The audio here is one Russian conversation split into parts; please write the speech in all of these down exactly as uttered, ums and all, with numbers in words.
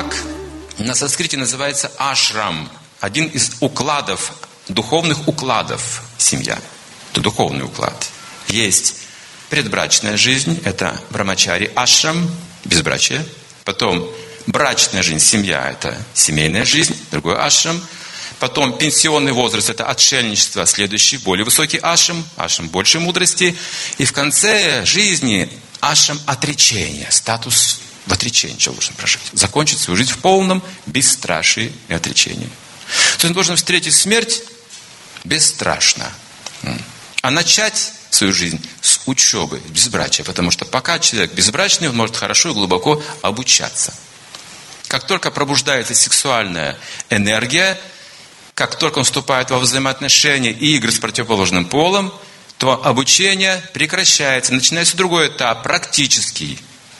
брак на санскрите называется ашрам. Один из укладов, духовных укладов семья. Это духовный уклад. Есть предбрачная жизнь, это брамачари ашрам, безбрачие. Потом брачная жизнь, семья, это семейная жизнь, другой ашрам. Потом пенсионный возраст, это отшельничество, следующий, более высокий ашрам, ашрам большей мудрости. И в конце жизни ашрам отречения, статус в отречении человек должен прожить. Закончить свою жизнь в полном бесстрашии и отречении. То есть он должен встретить смерть бесстрашно. А начать свою жизнь с учебы, безбрачия. Потому что пока человек безбрачный, он может хорошо и глубоко обучаться. Как только пробуждается сексуальная энергия, как только он вступает во взаимоотношения и игры с противоположным полом, то обучение прекращается. Начинается другой этап, практический.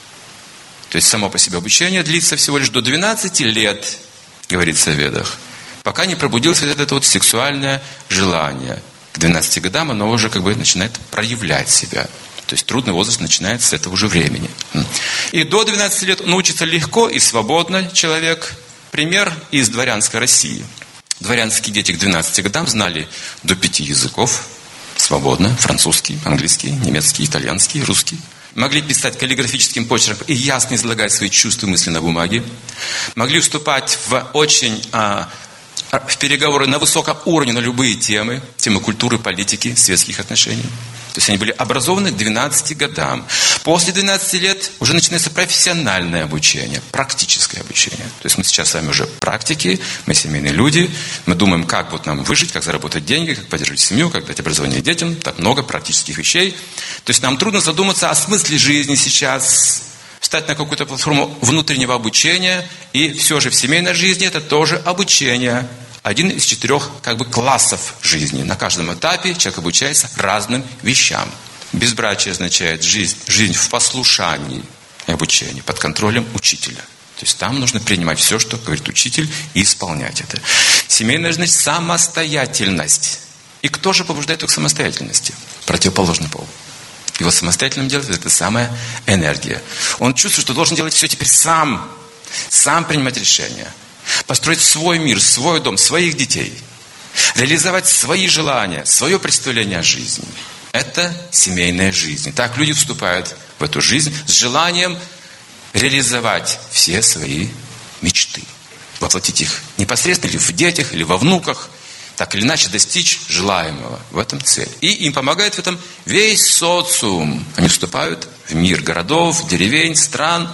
То есть само по себе обучение длится всего лишь до двенадцати лет, говорится в Ведах, пока не пробудилось вот это вот сексуальное желание. К двенадцати годам оно уже как бы начинает проявлять себя. То есть трудный возраст начинается с этого же времени. И до двенадцати лет он учится легко и свободно человек. Пример из дворянской России. Дворянские дети к двенадцати годам знали до пяти языков свободно. Французский, английский, немецкий, итальянский, русский. Могли писать каллиграфическим почерком и ясно излагать свои чувства и мысли на бумаге. Могли вступать в очень... А, в переговоры на высоком уровне на любые темы, темы культуры, политики, светских отношений. То есть они были образованы к двенадцати годам. После двенадцати лет уже начинается профессиональное обучение, практическое обучение. То есть мы сейчас с вами уже практики, мы семейные люди, мы думаем, как вот нам выжить, как заработать деньги, как поддерживать семью, как дать образование детям, так много практических вещей. То есть нам трудно задуматься о смысле жизни сейчас, встать на какую-то платформу внутреннего обучения, и все же в семейной жизни это тоже обучение. Один из четырех как бы классов жизни. На каждом этапе человек обучается разным вещам. Безбрачие означает жизнь, жизнь в послушании и обучении, под контролем учителя. То есть там нужно принимать все, что говорит учитель, и исполнять это. Семейная жизнь – самостоятельность. И кто же побуждает их к самостоятельности? Противоположный пол. Его самостоятельным делает это самая энергия. Он чувствует, что должен делать все теперь сам. Сам принимать решения. Построить свой мир, свой дом, своих детей. Реализовать свои желания, свое представление о жизни. Это семейная жизнь. Так люди вступают в эту жизнь с желанием реализовать все свои мечты. Воплотить их непосредственно или в детях, или во внуках. Так или иначе достичь желаемого. В этом цель. И им помогает в этом весь социум. Они вступают в мир городов, деревень, стран.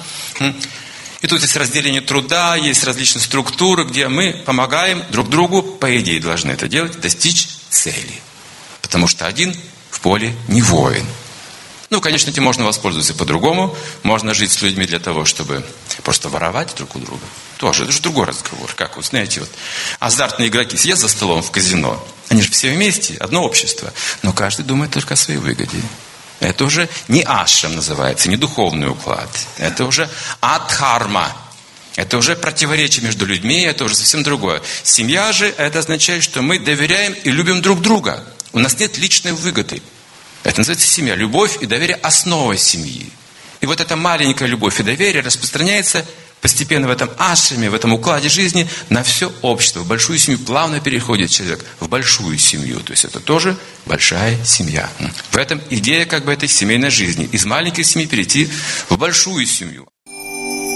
И тут есть разделение труда, есть различные структуры, где мы помогаем друг другу, по идее должны это делать, достичь цели. Потому что один в поле не воин. Ну, конечно, этим можно воспользоваться по-другому. Можно жить с людьми для того, чтобы просто воровать друг у друга. Тоже, это же другой разговор. Как вот, знаете, вот азартные игроки сидят за столом в казино. Они же все вместе, одно общество. Но каждый думает только о своей выгоде. Это уже не ашрам называется, не духовный уклад. Это уже адхарма. Это уже противоречие между людьми, это уже совсем другое. Семья же, это означает, что мы доверяем и любим друг друга. У нас нет личной выгоды. Это называется семья. Любовь и доверие – основа семьи. И вот эта маленькая любовь и доверие распространяется постепенно в этом ашраме, в этом укладе жизни на все общество. В большую семью плавно переходит человек в большую семью. То есть это тоже большая семья. В этом идея как бы этой семейной жизни. Из маленькой семьи перейти в большую семью.